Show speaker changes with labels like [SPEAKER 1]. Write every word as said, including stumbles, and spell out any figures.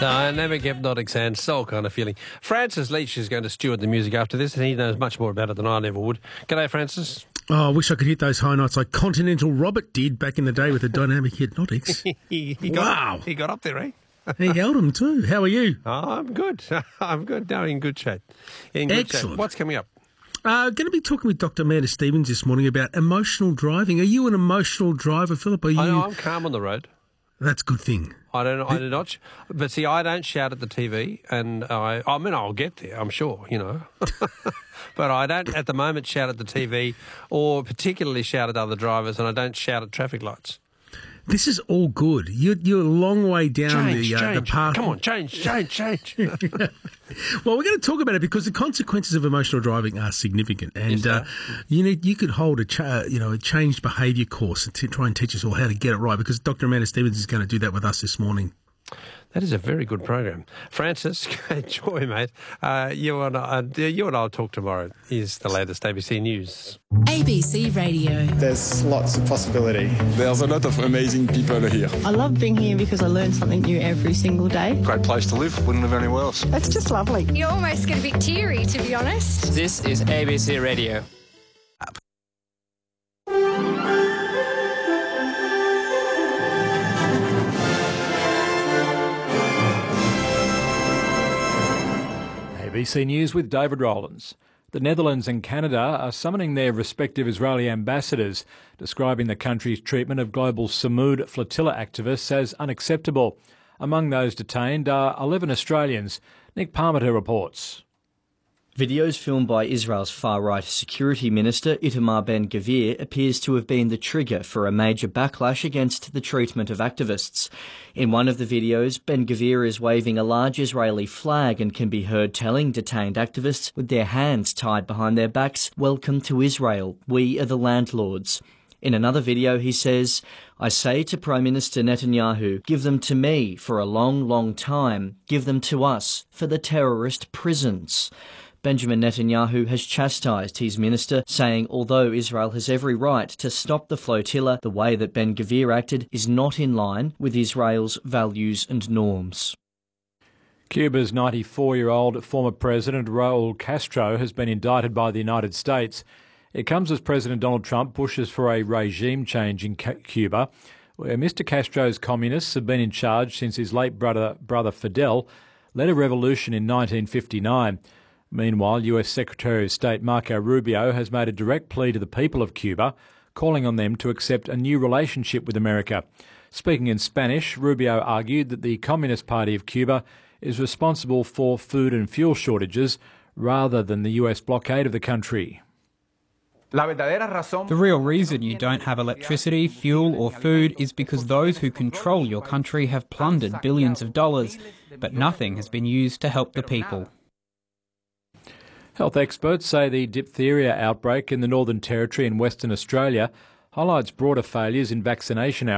[SPEAKER 1] Dynamic hypnotic sound, soul kind of feeling. Francis Leach is going to steward the music after this, and he knows much more about it than I ever would. G'day, Francis.
[SPEAKER 2] Oh, I wish I could hit those high notes like Continental Robert did back in the day with the Dynamic Hypnotics.
[SPEAKER 1] he, he
[SPEAKER 2] wow.
[SPEAKER 1] Got, he got up there, eh?
[SPEAKER 2] He held them too. How are you?
[SPEAKER 1] Oh, I'm good. I'm good. No, in good shape. In good
[SPEAKER 2] Excellent.
[SPEAKER 1] Shape. What's coming up?
[SPEAKER 2] Uh, going to be talking with Doctor Amanda Stevens this morning about emotional driving. Are you an emotional driver, Philip? Are you?
[SPEAKER 1] I know, I'm calm on the road.
[SPEAKER 2] That's a good thing.
[SPEAKER 1] I don't. I do not. But see, I don't shout at the T V, and I. I mean, I'll get there. I'm sure, you know. But I don't at the moment shout at the T V, or particularly shout at other drivers, and I don't shout at traffic lights.
[SPEAKER 2] This is all good. You're, you're a long way down
[SPEAKER 1] change,
[SPEAKER 2] the, uh,
[SPEAKER 1] change.
[SPEAKER 2] the path.
[SPEAKER 1] Come on, change, change, change.
[SPEAKER 2] Well, we're going to talk about it because the consequences of emotional driving are significant, and
[SPEAKER 1] Yes,
[SPEAKER 2] uh, you need you could hold a cha- you know a changed behaviour course and t- try and teach us all how to get it right. Because Doctor Amanda Stevens is going to do that with us this morning.
[SPEAKER 1] That is a very good program. Francis, enjoy, mate. Uh, you, and I, uh, you and I will talk tomorrow. Is the latest A B C News.
[SPEAKER 3] A B C Radio.
[SPEAKER 4] There's lots of possibility.
[SPEAKER 5] There's a lot of amazing people here.
[SPEAKER 6] I love being here because I learn something new every single day.
[SPEAKER 5] Great place to live. Wouldn't live anywhere else.
[SPEAKER 6] It's just lovely.
[SPEAKER 7] You almost get a bit teary, to be honest.
[SPEAKER 8] This is A B C Radio.
[SPEAKER 9] A B C News with David Rowlands. The Netherlands and Canada are summoning their respective Israeli ambassadors, describing the country's treatment of global Samud flotilla activists as unacceptable. Among those detained are eleven Australians. Nick Parmenter reports.
[SPEAKER 10] Videos filmed by Israel's far-right security minister Itamar Ben-Gvir appears to have been the trigger for a major backlash against the treatment of activists. In one of the videos, Ben-Gvir is waving a large Israeli flag and can be heard telling detained activists with their hands tied behind their backs, "Welcome to Israel. We are the landlords." In another video, he says, "I say to Prime Minister Netanyahu, give them to me for a long, long time. Give them to us for the terrorist prisons." Benjamin Netanyahu has chastised his minister, saying although Israel has every right to stop the flotilla, the way that Ben-Gvir acted is not in line with Israel's values and norms.
[SPEAKER 9] Cuba's ninety-four-year-old former president Raul Castro has been indicted by the United States. It comes as President Donald Trump pushes for a regime change in Cuba, where Mister Castro's communists have been in charge since his late brother, brother Fidel led a revolution in nineteen fifty-nine. Meanwhile, U S Secretary of State Marco Rubio has made a direct plea to the people of Cuba, calling on them to accept a new relationship with America. Speaking in Spanish, Rubio argued that the Communist Party of Cuba is responsible for food and fuel shortages rather than the U S blockade of the country.
[SPEAKER 11] The real reason you don't have electricity, fuel or food is because those who control your country have plundered billions of dollars, but nothing has been used to help the people.
[SPEAKER 9] Health experts say the diphtheria outbreak in the Northern Territory in Western Australia highlights broader failures in vaccination